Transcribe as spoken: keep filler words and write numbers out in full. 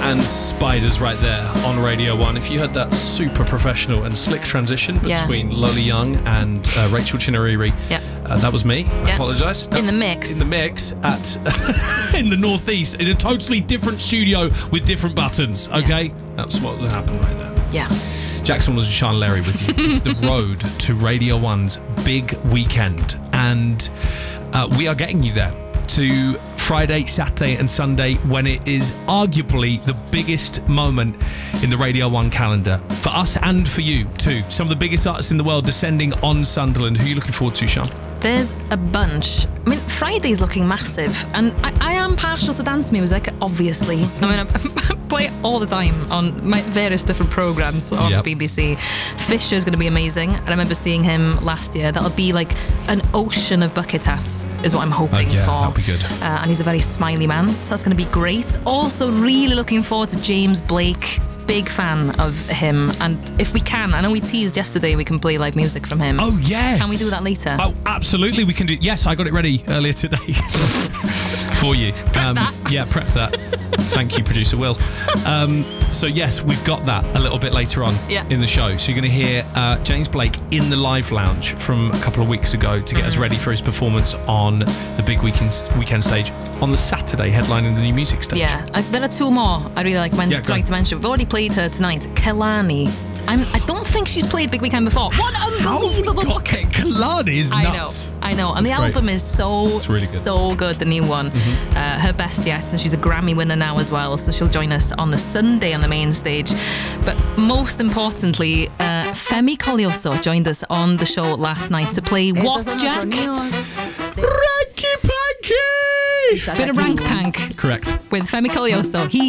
and Spiders right there on Radio one. If you heard that super professional and slick transition between yeah. Loli Young and uh, Rachel Chinariri, yeah. uh, that was me. I yeah. apologise. In the mix. In the mix at in the northeast, in a totally different studio with different buttons. Okay, yeah. that's what happened right there. Yeah. Jackson was Sean Larry with you. It's the road to Radio one's big weekend, and uh, we are getting you there to Friday, Saturday and Sunday, when it is arguably the biggest moment in the Radio one calendar. For us and for you too. Some of the biggest artists in the world descending on Sunderland. Who are you looking forward to, Sean? There's a bunch. I mean, Friday's looking massive, and I, I am partial to dance music, obviously. I mean, I, I play it all the time on my various different programmes on yep. the B B C. Fisher's going to be amazing. I remember seeing him last year. That'll be like an ocean of bucket hats, is what I'm hoping uh, yeah, for. That'll be good. Uh, and he's a very smiley man, so that's going to be great. Also, really looking forward to James Blake. Big fan of him, and if we can, I know we teased yesterday we can play live music from him. Oh yes. Can we do that later? Oh, absolutely, we can do. Yes, I got it ready earlier today for you. Prep um, that. Yeah, prep that. Thank you, producer Will. Um, so yes, we've got that a little bit later on yeah. in the show. So you're going to hear uh, James Blake in the live lounge from a couple of weeks ago to get mm-hmm. us ready for his performance on the big weekend weekend stage on the Saturday, headlining the new music stage. Yeah, uh, there are two more I really like, men- yeah, like to mention. We've already played her tonight, Kehlani. I'm, I don't think she's played Big Weekend before. What unbelievable book! Kehlani is nuts. I know, I know. And That's the album great. is so, really good. so good, the new one. Mm-hmm. Uh, her best yet, and she's a Grammy winner now as well, so she'll join us on the Sunday on the main stage. But most importantly, uh, Femi Colioso joined us on the show last night to play What, Jack? Ranky Panky! Bit of rank pank. Correct. With Femi Colioso. He